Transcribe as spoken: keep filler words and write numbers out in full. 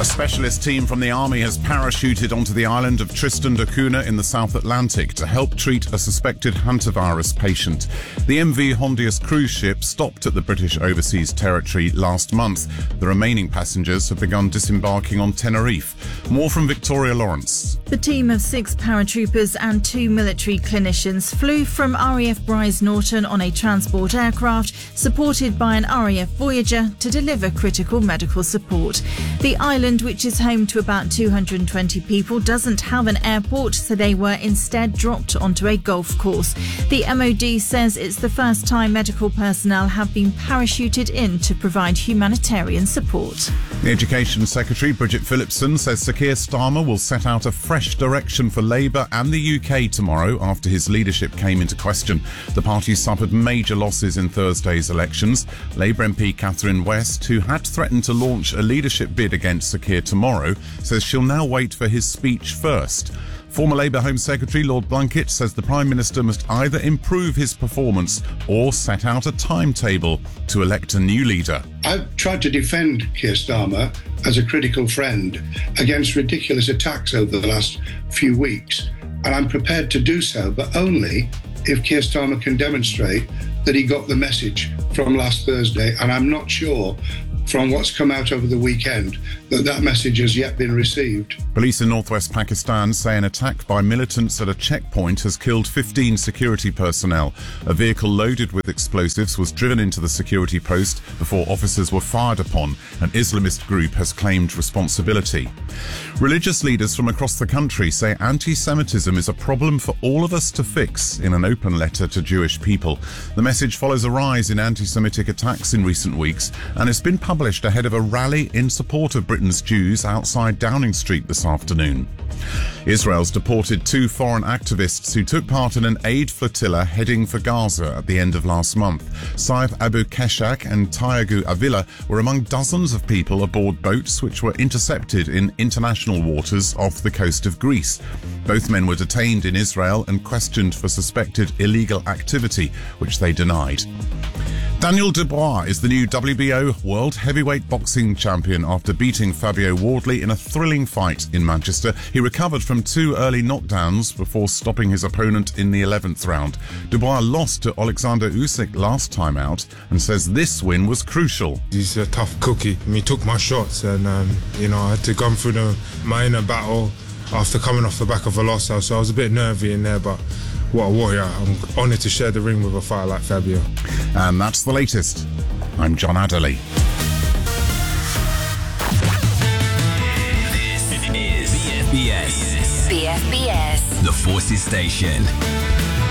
A specialist team from the Army has parachuted onto the island of Tristan da Cunha in the South Atlantic to help treat a suspected hantavirus patient. The M V Hondius cruise ship stopped at the British overseas territory last month. The remaining passengers have begun disembarking on Tenerife. More from Victoria Lawrence. The team of six paratroopers and two military clinicians flew from R A F Brize Norton on a transport aircraft supported by an R A F Voyager to deliver critical medical support. The island, which is home to about two hundred twenty people, doesn't have an airport, so they were instead dropped onto a golf course. The M O D says it's the first time medical personnel have been parachuted in to provide humanitarian support. The Education Secretary, Bridget Phillipson, says Sir Keir Starmer will set out a fresh direction for Labour and the U K tomorrow after his leadership came into question. The party suffered major losses in Thursday's elections. Labour M P Catherine West, who had threatened to launch a leadership bid against Sir Keir tomorrow, says she'll now wait for his speech first. Former Labour Home Secretary Lord Blunkett says the Prime Minister must either improve his performance or set out a timetable to elect a new leader. I've tried to defend Keir Starmer as a critical friend against ridiculous attacks over the last few weeks, and I'm prepared to do so, but only if Keir Starmer can demonstrate that he got the message from last Thursday, and I'm not sure from what's come out over the weekend that that message has yet been received. Police in northwest Pakistan say an attack by militants at a checkpoint has killed fifteen security personnel. A vehicle loaded with explosives was driven into the security post before officers were fired upon. An Islamist group has claimed responsibility. Religious leaders from across the country say anti-Semitism is a problem for all of us to fix in an open letter to Jewish people. The message follows a rise in anti-Semitic attacks in recent weeks and has been published ahead of a rally in support of Britain's Jews outside Downing Street this afternoon. Israel's deported two foreign activists who took part in an aid flotilla heading for Gaza at the end of last month. Saif Abu Keshak and Tiagu Avila were among dozens of people aboard boats which were intercepted in international waters off the coast of Greece. Both men were detained in Israel and questioned for suspected illegal activity, which they denied. Daniel Dubois is the new W B O World Heavyweight Boxing Champion after beating Fabio Wardley in a thrilling fight in Manchester. He recovered from two early knockdowns before stopping his opponent in the eleventh round. Dubois lost to Alexander Usyk last time out and says this win was crucial. He's a tough cookie. He took my shots and, um, you know, I had to go through the, my inner battle after coming off the back of a loss. So I was a bit nervy in there, but what a warrior. I'm honoured to share the ring with a fighter like Fabio. And that's the latest. I'm John Adderley. This is B F B S. B F B S. The Forces Station.